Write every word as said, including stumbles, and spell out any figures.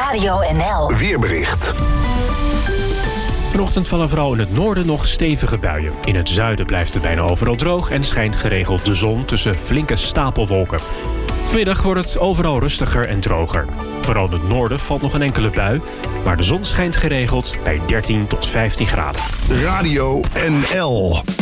Radio N L Weerbericht. Vanochtend vallen vooral in het noorden nog stevige buien. In het zuiden blijft het bijna overal droog en schijnt geregeld de zon tussen flinke stapelwolken. Vanmiddag wordt het overal rustiger en droger. Vooral in het noorden valt nog een enkele bui, maar de zon schijnt geregeld bij dertien tot vijftien graden. Radio N L